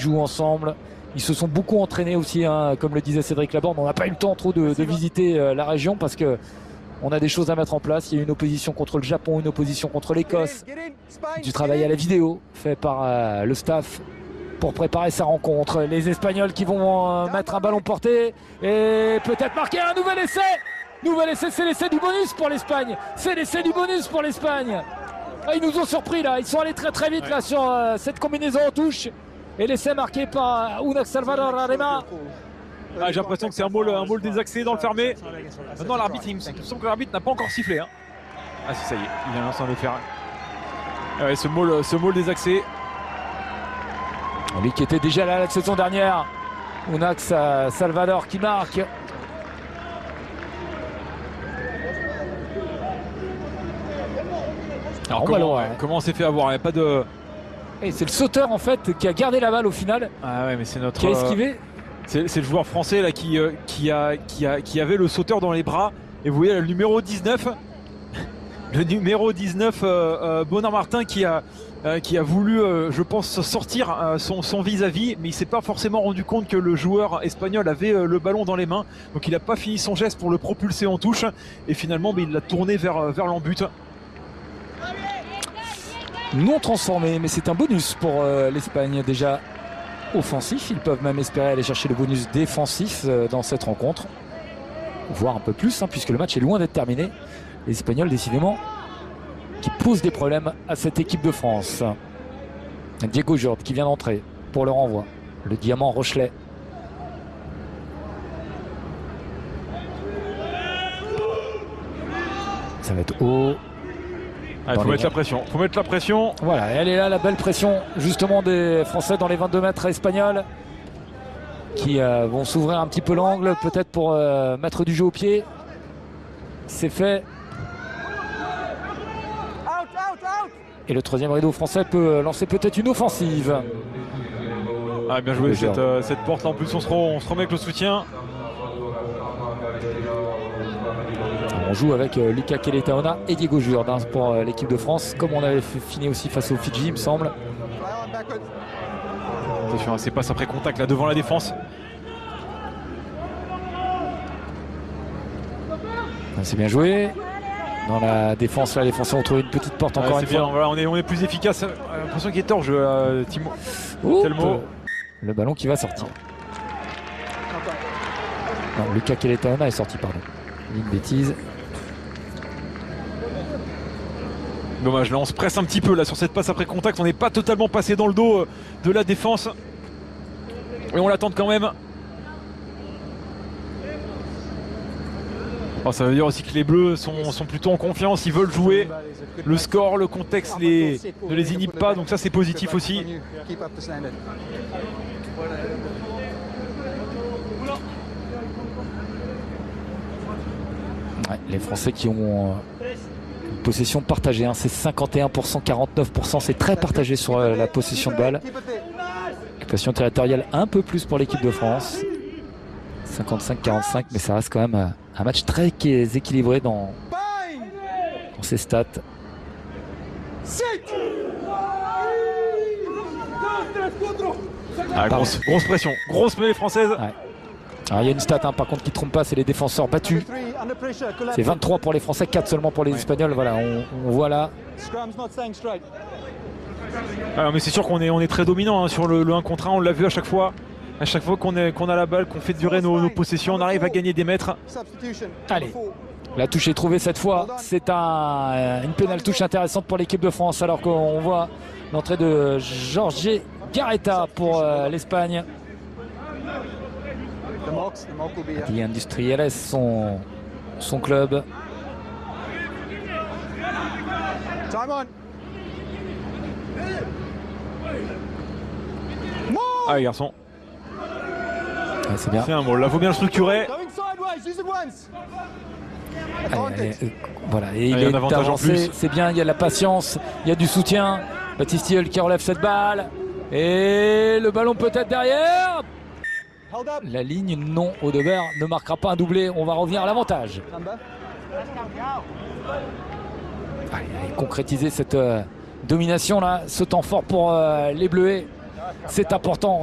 jouent ensemble. Ils se sont beaucoup entraînés aussi, hein, comme le disait Cédric Laborde. On n'a pas eu le temps trop de visiter la région parce que on a des choses à mettre en place. Il y a une opposition contre le Japon, une opposition contre l'Écosse. Du travail à la vidéo fait par le staff pour préparer sa rencontre. Les Espagnols qui vont mettre un ballon porté et peut-être marquer un nouvel essai. Nouvel essai, c'est l'essai du bonus pour l'Espagne. C'est l'essai du bonus pour l'Espagne. Ils nous ont surpris là. Ils sont allés très très vite là sur cette combinaison en touche. Et l'essai marqué par Unai Salvador Arema. Ah, j'ai l'impression que c'est un maul désaxé dans le fermé. Maintenant l'arbitre, il me semble que l'arbitre n'a pas encore sifflé. Hein. Ah si, ça y est, il a lancé un faire. Ah ouais, ce maul désaxé. Lui qui était déjà là la saison dernière. Unai Salvador qui marque. Alors comment on s'est fait avoir? Il n'y a pas de... Et c'est le sauteur en fait qui a gardé la balle au final. Ah ouais, mais c'est notre... Qui a esquivé. C'est le joueur français là qui avait le sauteur dans les bras. Et vous voyez le numéro 19. Le numéro 19, Bonnard Martin qui a voulu, je pense, sortir son vis-à-vis, mais il s'est pas forcément rendu compte que le joueur espagnol avait le ballon dans les mains. Donc il n'a pas fini son geste pour le propulser en touche. Et finalement, il l'a tourné vers l'embut. Non transformé, mais c'est un bonus pour l'Espagne déjà offensif. Ils peuvent même espérer aller chercher le bonus défensif dans cette rencontre, voire un peu plus, hein, puisque le match est loin d'être terminé. Les Espagnols, décidément, qui posent des problèmes à cette équipe de France. Diego Jord qui vient d'entrer pour le renvoi. Le diamant Rochelet. Ça va être haut. Il faut mettre la pression. Faut mettre la pression. Voilà, elle est là, la belle pression justement des Français dans les 22 mètres espagnols qui vont s'ouvrir un petit peu l'angle, peut-être pour mettre du jeu au pied. C'est fait. Et le troisième rideau français peut lancer peut-être une offensive. Ah, bien joué cette porte là. En plus, on se remet avec le soutien. On joue avec Lucas Keletaona et Diego Jord hein, pour l'équipe de France, comme on avait fini aussi face au Fidji, il me semble. Attention, c'est passe après contact là devant la défense. C'est bien joué. Dans la défense, là, les Français ont trouvé une petite porte encore une fois. Voilà, on est plus efficace. J'ai l'impression qu'il est torche, Timo. Telmo. Le ballon qui va sortir. Non, Lucas Keletaona est sorti, pardon. Une bêtise. Dommage, là on se presse un petit peu là sur cette passe après contact. On n'est pas totalement passé dans le dos de la défense. Et on l'attend quand même. Alors, ça veut dire aussi que les Bleus sont plutôt en confiance, ils veulent jouer. Le score, le contexte ne les inhibe pas, donc ça c'est positif aussi. Ouais, les Français qui ont une possession partagée, hein, c'est 51%, 49%, c'est très partagé sur la possession de balle. Occupation territoriale un peu plus pour l'équipe de France. 55-45, mais ça reste quand même un match très équilibré dans ses stats. Ah, grosse pression, grosse mêlée française. Ouais. Alors il y a une stat hein, par contre qui ne trompe pas, c'est les défenseurs battus. C'est 23 pour les Français, 4 seulement pour les Espagnols. Voilà, on voit là. Alors, mais c'est sûr qu'on est très dominant hein, sur le 1 contre 1, on l'a vu à chaque fois. À chaque fois qu'on a la balle, qu'on fait durer nos possessions, on arrive à gagner des mètres. Allez, la touche est trouvée cette fois. C'est une pénale touche intéressante pour l'équipe de France, alors qu'on voit l'entrée de Jorge Garreta pour l'Espagne. Die Industrielles, son club. Ah, garçon. Ouais, c'est bien. C'est un mot, là, faut bien le structurer. Allez, voilà, et il est avancé, c'est bien, il y a de la patience, il y a du soutien. Baptiste Tilleul qui relève cette balle. Et le ballon peut-être derrière. La ligne, non, Audebert ne marquera pas un doublé. On va revenir à l'avantage. Allez, concrétiser cette domination là, ce temps fort pour les Bleuets. C'est important